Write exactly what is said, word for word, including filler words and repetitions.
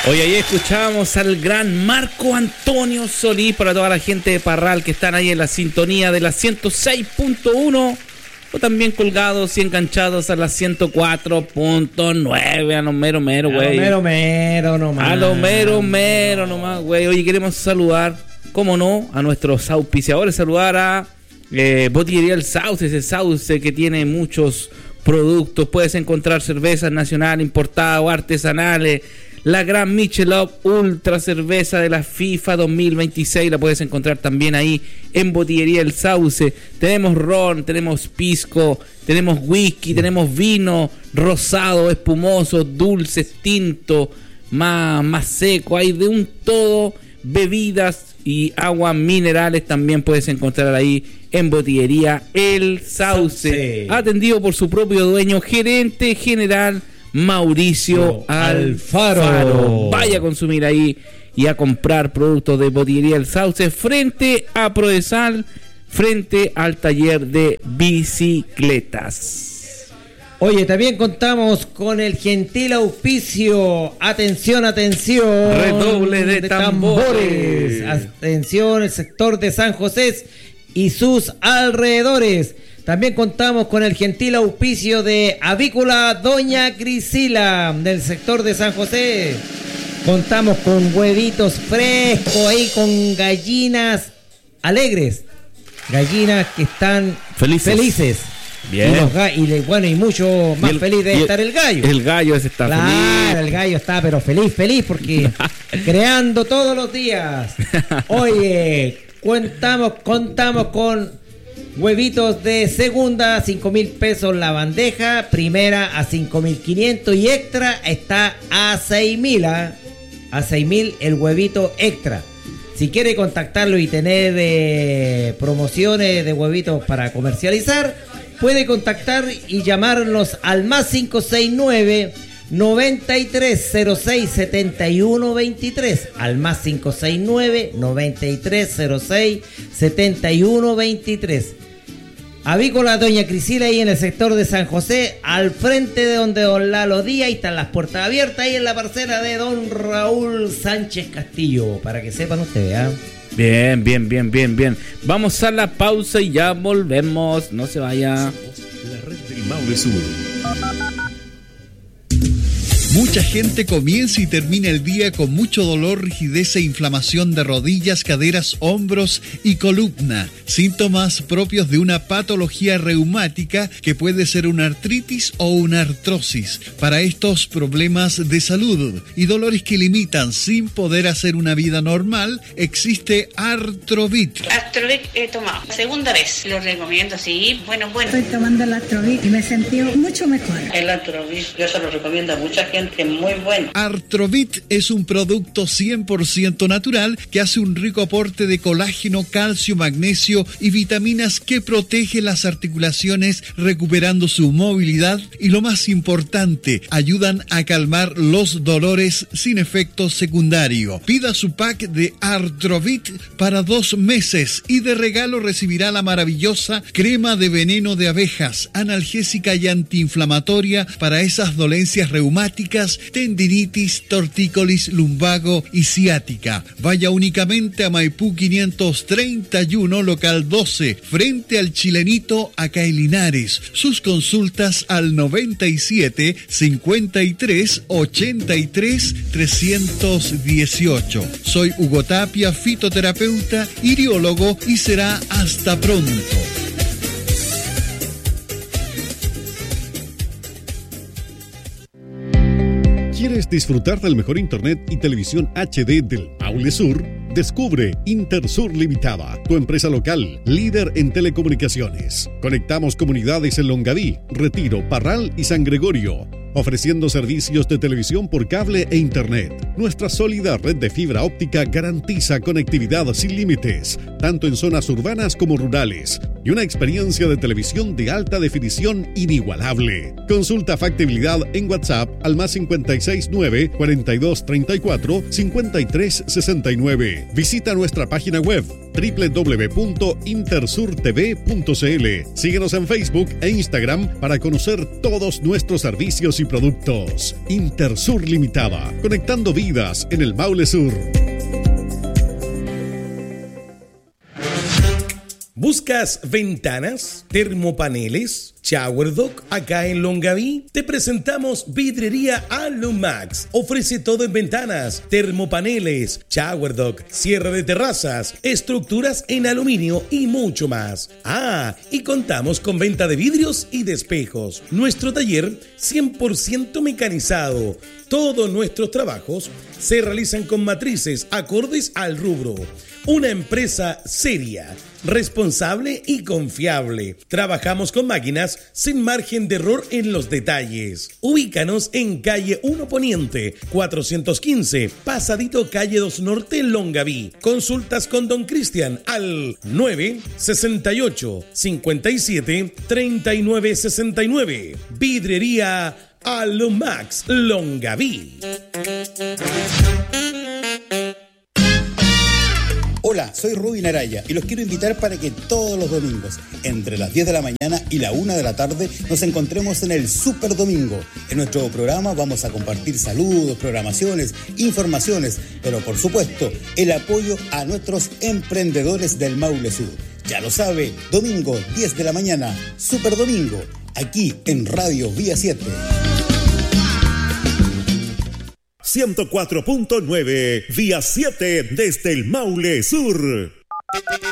Hoy ahí escuchábamos al gran Marco Antonio Solís, para toda la gente de Parral que están ahí en la sintonía de la ciento seis punto uno, o también colgados y enganchados a la ciento cuatro punto nueve, a lo mero mero, güey. A lo mero mero nomás. A lo mero mero nomás, güey. Hoy queremos saludar, cómo no, a nuestros auspiciadores, saludar a eh, Botillería El Sauce, ese sauce que tiene muchos productos. Puedes encontrar cervezas nacionales, importadas o artesanales. La gran Michelob Ultra cerveza de la FIFA dos mil veintiséis la puedes encontrar también ahí en Botillería El Sauce. Tenemos ron, tenemos pisco, tenemos whisky, tenemos vino rosado, espumoso, dulces, tinto, más, más seco. Hay de un todo, bebidas y aguas minerales también puedes encontrar ahí en Botillería El Sauce. Atendido por su propio dueño, gerente general Mauricio Alfaro. Alfaro. Vaya a consumir ahí y a comprar productos de Botillería El Sauce frente a Prodesal, frente al taller de bicicletas. Oye, también contamos con el gentil auspicio, atención, atención, redoble de, de tambores. tambores. Atención, el sector de San José y sus alrededores. También contamos con el gentil auspicio de Avícola Doña Grisila del sector de San José. Contamos con huevitos frescos ahí, con gallinas alegres, gallinas que están felices. felices. Bien. Y, los ga- y bueno, y mucho más el, feliz de estar el gallo. El gallo ese está claro, feliz. Claro, el gallo está pero feliz, feliz porque creando todos los días. Oye, contamos, contamos con huevitos de segunda, cinco mil pesos la bandeja, primera a cinco mil quinientos y extra está a seis mil, ¿eh? A seis mil el huevito extra. Si quiere contactarlo y tener eh, promociones de huevitos para comercializar, puede contactar y llamarnos al más cinco seis nueve, noventa y tres cero seis setenta y uno veintitrés, al más cinco seis nueve, noventa y tres cero seis setenta y uno veintitrés. Avícola Doña Crisila ahí en el sector de San José, al frente de donde don Lalo Díaz, ahí están las puertas abiertas, ahí en la parcela de don Raúl Sánchez Castillo, para que sepan ustedes, ¿eh? Bien, bien, bien, bien, bien. Vamos a la pausa y ya volvemos, no se vaya. La red del Maule Sur. Mucha gente comienza y termina el día con mucho dolor, rigidez e inflamación de rodillas, caderas, hombros y columna. Síntomas propios de una patología reumática que puede ser una artritis o una artrosis. Para estos problemas de salud y dolores que limitan sin poder hacer una vida normal, existe Artrovit. Artrovit he tomado segunda vez. Lo recomiendo, sí. Bueno, bueno. Estoy tomando el Artrovit y me he sentido mucho mejor. El Artrovit yo se lo recomiendo a mucha gente. Muy bueno. Artrovit es un producto cien por ciento natural que hace un rico aporte de colágeno, calcio, magnesio y vitaminas que protege las articulaciones recuperando su movilidad y, lo más importante, ayudan a calmar los dolores sin efecto secundario. Pida su pack de Artrovit para dos meses y de regalo recibirá la maravillosa crema de veneno de abejas, analgésica y antiinflamatoria para esas dolencias reumáticas, tendinitis, tortícolis, lumbago y ciática. Vaya únicamente a Maipú quinientos treinta y uno, local doce, frente al Chilenito, acá en Linares. Sus consultas al noventa y siete, cincuenta y tres, ochenta y tres, trescientos dieciocho. Soy Hugo Tapia, fitoterapeuta, iriólogo, y será hasta pronto. ¿Quieres disfrutar del mejor internet y televisión H D del Maule Sur? Descubre Intersur Limitada, tu empresa local, líder en telecomunicaciones. Conectamos comunidades en Longaví, Retiro, Parral y San Gregorio, ofreciendo servicios de televisión por cable e internet. Nuestra sólida red de fibra óptica garantiza conectividad sin límites, tanto en zonas urbanas como rurales. y una experiencia de televisión de alta definición inigualable. Consulta factibilidad en WhatsApp al más cincuenta y seis nueve, cuarenta y dos treinta y cuatro, cincuenta y tres sesenta y nueve. Visita nuestra página web doble u doble u doble u punto intersur t v punto c l. Síguenos en Facebook e Instagram para conocer todos nuestros servicios y productos. Intersur Limitada, conectando vidas en el Maule Sur. ¿Buscas ventanas, termopaneles, shower dock? Acá en Longaví te presentamos Vidrería Alumax. Ofrece todo en ventanas, termopaneles, shower dock, cierre de terrazas, estructuras en aluminio y mucho más. Ah, y contamos con venta de vidrios y de espejos. Nuestro taller cien por ciento mecanizado. Todos nuestros trabajos se realizan con matrices acordes al rubro. Una empresa seria, responsable y confiable. Trabajamos con máquinas sin margen de error en los detalles. Ubícanos en calle uno Poniente, cuatrocientos quince, pasadito calle dos Norte, Longaví. Consultas con Don Cristian al nueve sesenta y ocho, cincuenta y siete, treinta y nueve sesenta y nueve. Vidrería Alumax, Longaví. Hola, soy Rubin Araya y los quiero invitar para que todos los domingos, entre las diez de la mañana y la una de la tarde, nos encontremos en el Super Domingo. En nuestro programa vamos a compartir saludos, programaciones, informaciones, pero por supuesto, el apoyo a nuestros emprendedores del Maule Sur. Ya lo sabe, domingo, diez de la mañana, Super Domingo, aquí en Radio Vía siete. ciento cuatro punto nueve, Vía siete, desde el Maule Sur.